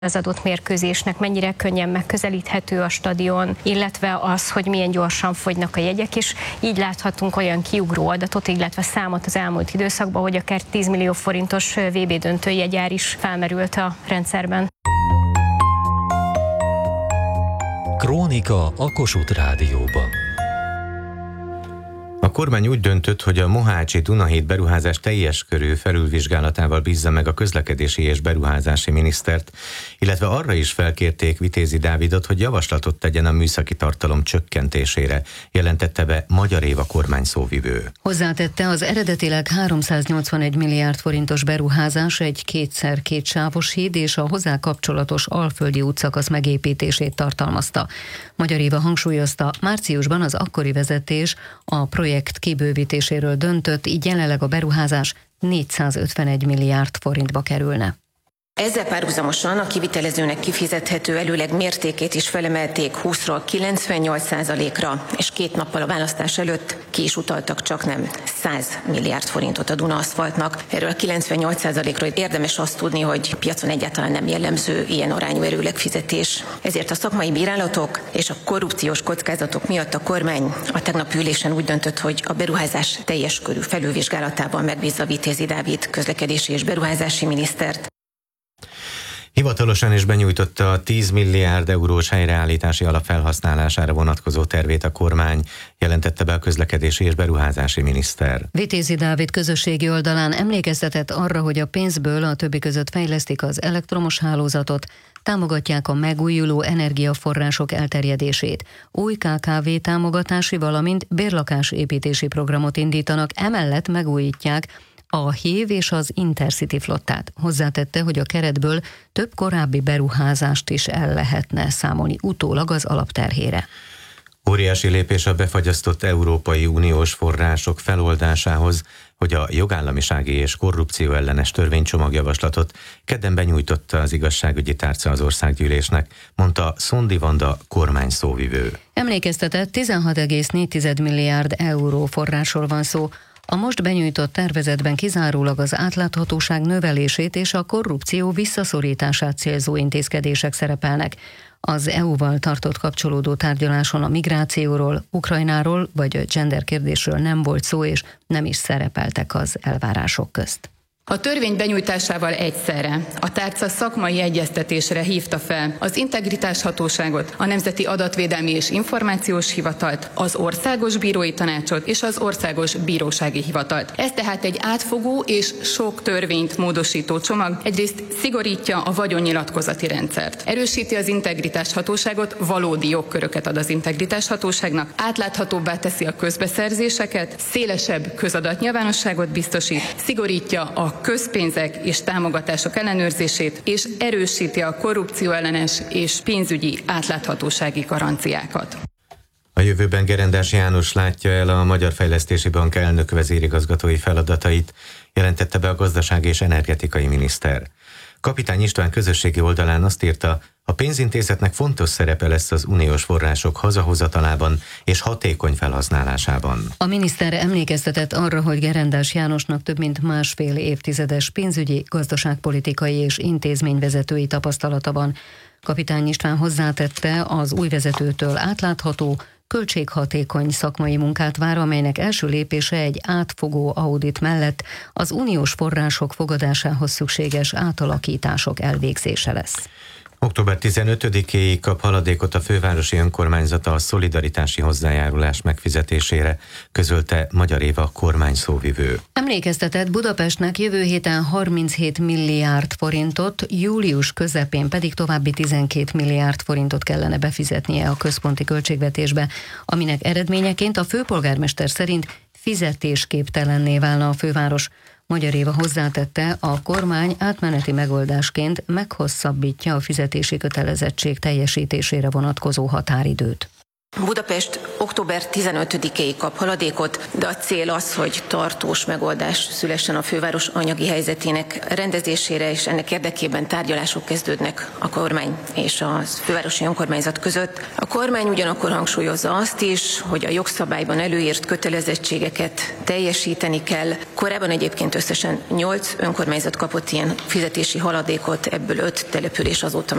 az adott mérkőzésnek, mennyire könnyen megközelíthető a stadion, illetve az, hogy milyen gyorsan fogynak a jegyek, és így láthatunk olyan kiugró adatot, illetve számot az elmúlt időszakban, hogy akár 10 millió forintos VB döntőjegyár is felmerült a rendszerben. Krónika a Kossuth Rádióban. A kormány úgy döntött, hogy a Mohácsi-Dunahíd beruházás teljes körű felülvizsgálatával bízza meg a közlekedési és beruházási minisztert, illetve arra is felkérték Vitézi Dávidot, hogy javaslatot tegyen a műszaki tartalom csökkentésére, jelentette be Magyar Éva kormány szóvivő. Hozzátette, az eredetileg 381 milliárd forintos beruházás egy 2x2 sávos híd és a hozzá kapcsolatos alföldi útszakasz megépítését tartalmazta. Magyar Éva hangsúlyozta, márciusban az akkori vezetés a projekt kibővítéséről döntött, így jelenleg a beruházás 451 milliárd forintba kerülne. Ezzel párhuzamosan a kivitelezőnek kifizethető előleg mértékét is felemelték 20-ról 98%-ra, és 2 nappal a választás előtt ki is utaltak csaknem 100 milliárd forintot a Duna aszfaltnak. Erről a 98%-ról érdemes azt tudni, hogy piacon egyáltalán nem jellemző ilyen arányú előlegfizetés. Ezért a szakmai bírálatok és a korrupciós kockázatok miatt a kormány a tegnapi ülésen úgy döntött, hogy a beruházás teljes körű felülvizsgálatában megbízza Vitézi Dávid közlekedési és beruházási minisztert. Hivatalosan is benyújtotta a 10 milliárd eurós helyreállítási alap felhasználására vonatkozó tervét a kormány, jelentette be a közlekedési és beruházási miniszter. Vitézi Dávid közösségi oldalán emlékeztetett arra, hogy a pénzből a többi között fejlesztik az elektromos hálózatot, támogatják a megújuló energiaforrások elterjedését, új KKV támogatási, valamint bérlakásépítési programot indítanak, emellett megújítják a HÍV és az Intercity flottát. Hozzátette, hogy a keretből több korábbi beruházást is el lehetne számolni utólag az alapterhére. Óriási lépés a befagyasztott Európai Uniós források feloldásához, hogy a jogállamisági és korrupció ellenes törvénycsomagjavaslatot kedden benyújtotta az igazságügyi tárca az országgyűlésnek, mondta Szondi Vanda kormány szóvivő. Emlékeztetett, 16,4 milliárd euró forrásról van szó. A most benyújtott tervezetben kizárólag az átláthatóság növelését és a korrupció visszaszorítását célzó intézkedések szerepelnek. Az EU-val tartott kapcsolódó tárgyaláson a migrációról, Ukrajnáról vagy gender kérdésről nem volt szó, és nem is szerepeltek az elvárások közt. A törvény benyújtásával egyszerre a tárca szakmai egyeztetésre hívta fel az Integritáshatóságot, a Nemzeti Adatvédelmi és Információs Hivatalt, az Országos Bírói Tanácsot és az Országos Bírósági Hivatalt. Ez tehát egy átfogó és sok törvényt módosító csomag. Egyrészt szigorítja a vagyonnyilatkozati rendszert, erősíti az Integritáshatóságot, valódi jogköröket ad az Integritáshatóságnak, átláthatóbbá teszi a közbeszerzéseket, szélesebb közadatnyilvánosságot biztosít, szigorítja a közpénzek és támogatások ellenőrzését, és erősíti a korrupcióellenes és pénzügyi átláthatósági garanciákat. A jövőben Gerendás János látja el a Magyar Fejlesztési Bank elnök vezérigazgatói feladatait, jelentette be a gazdasági és energetikai miniszter. Kapitány István közösségi oldalán azt írta, a pénzintézetnek fontos szerepe lesz az uniós források hazahozatalában és hatékony felhasználásában. A miniszter emlékeztetett arra, hogy Gerendás Jánosnak több mint másfél évtizedes pénzügyi, gazdaságpolitikai és intézményvezetői tapasztalata van. Kapitány István hozzátette, az új vezetőtől átlátható, költséghatékony szakmai munkát vár, amelynek első lépése egy átfogó audit mellett az uniós források fogadásához szükséges átalakítások elvégzése lesz. Október 15-éig kap haladékot a fővárosi önkormányzata a szolidaritási hozzájárulás megfizetésére, közölte Magyar Éva kormány szóvivő. Emlékeztetett, Budapestnek jövő héten 37 milliárd forintot, július közepén pedig további 12 milliárd forintot kellene befizetnie a központi költségvetésbe, aminek eredményeként a főpolgármester szerint fizetésképtelenné válna a főváros. Magyar Éva hozzátette, a kormány átmeneti megoldásként meghosszabbítja a fizetési kötelezettség teljesítésére vonatkozó határidőt. Budapest október 15-éig kap haladékot, de a cél az, hogy tartós megoldás szülessen a főváros anyagi helyzetének rendezésére, és ennek érdekében tárgyalások kezdődnek a kormány és a fővárosi önkormányzat között. A kormány ugyanakkor hangsúlyozza azt is, hogy a jogszabályban előírt kötelezettségeket teljesíteni kell. Korábban egyébként összesen 8 önkormányzat kapott ilyen fizetési haladékot, ebből 5 település azóta